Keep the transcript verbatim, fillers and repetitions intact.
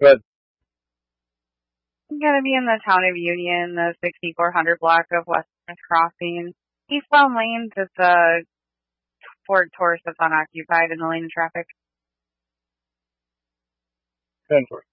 Good. I'm gonna be in the town of Union, the sixty-four hundred block of West Crossing. Eastbound lanes, it's a Ford Taurus that's unoccupied in the lane of traffic. ten four.